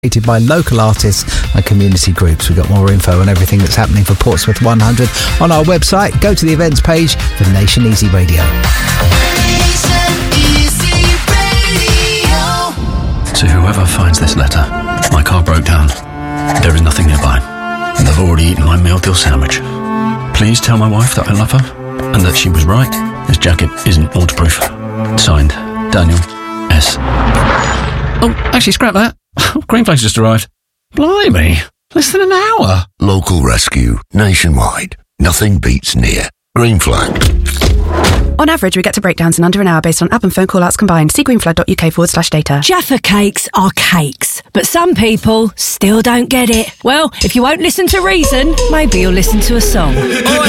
by local artists and community groups. We've got more info on everything that's happening for Portsmouth 100 on our website. Go to the events page for Nation Easy Radio. To whoever finds this letter, my car broke down. There is nothing nearby, and I've already eaten my meal deal sandwich. Please tell my wife that I love her and that she was right. This jacket isn't waterproof. Signed, Daniel S. Oh, actually, scrap that. Green Flag's just arrived. Blimey, less than an hour. Local rescue, nationwide. Nothing beats near. Green Flag. On average, we get to breakdowns in under an hour based on app and phone call-outs combined. See greenflag.uk/data. Jaffa cakes are cakes, but some people still don't get it. Well, if you won't listen to reason, maybe you'll listen to a song.